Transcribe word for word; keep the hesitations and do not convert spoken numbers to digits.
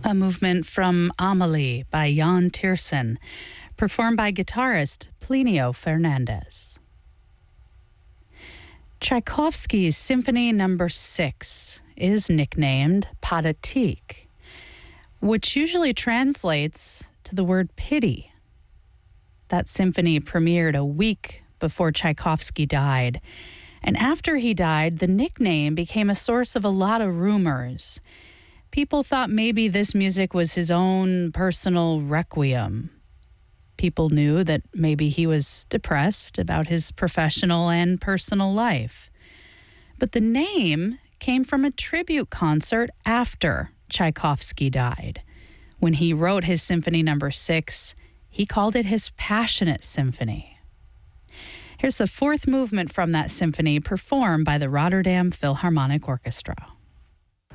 a movement from Amelie by Jan Tiersen, performed by guitarist Plinio Fernandez. Tchaikovsky's Symphony Number Six is nicknamed Pathetique, which usually translates to the word pity. That symphony premiered a week before Tchaikovsky died, and after he died, the nickname became a source of a lot of rumors. People thought maybe this music was his own personal requiem. People knew that maybe he was depressed about his professional and personal life. But the name came from a tribute concert after Tchaikovsky died. When he wrote his Symphony Number Six, he called it his Passionate Symphony. Here's the fourth movement from that symphony, performed by the Rotterdam Philharmonic Orchestra.